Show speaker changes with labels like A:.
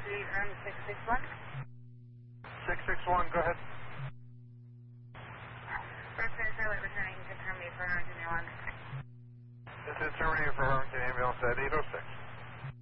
A: room 661.
B: 661, go ahead.
A: Person is returning to Terminator for Harrington Ambulance.
B: This is Terminator for Harrington Ambulance at 806.